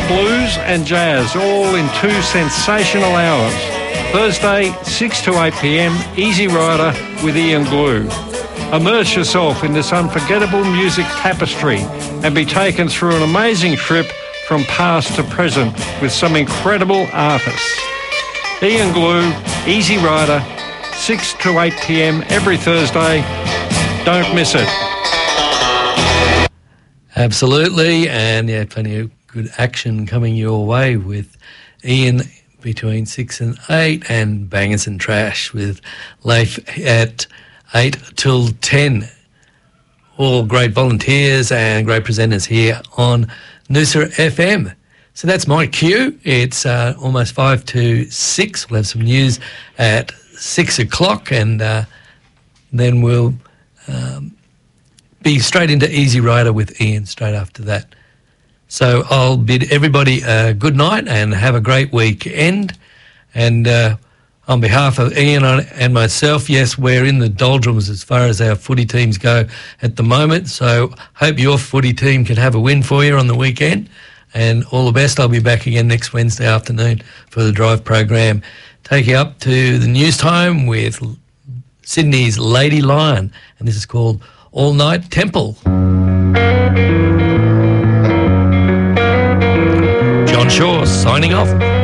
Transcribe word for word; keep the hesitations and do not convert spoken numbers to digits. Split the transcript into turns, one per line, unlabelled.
blues and jazz, all in two sensational hours. Thursday, six to eight p m, Easy Rider with Ian Glue. Immerse yourself in this unforgettable music tapestry and be taken through an amazing trip from past to present with some incredible artists. Ian Glue, Easy Rider, six to eight p m every Thursday. Don't miss it.
Absolutely, and yeah, plenty of good action coming your way with Ian between six and eight, and Bangers and Trash with Leif at eight till ten. All great volunteers and great presenters here on Noosa F M. So that's my cue. It's uh, almost five to six. We'll have some news at six o'clock, and uh, then we'll um, be straight into Easy Rider with Ian straight after that. So I'll bid everybody a good night and have a great weekend. And uh, on behalf of Ian and myself, yes, we're in the doldrums as far as our footy teams go at the moment. So hope your footy team can have a win for you on the weekend. And all the best. I'll be back again next Wednesday afternoon for the Drive program. Take you up to the news time with Sydney's Lady Lion. And this is called All Night Temple. John Shaw signing off.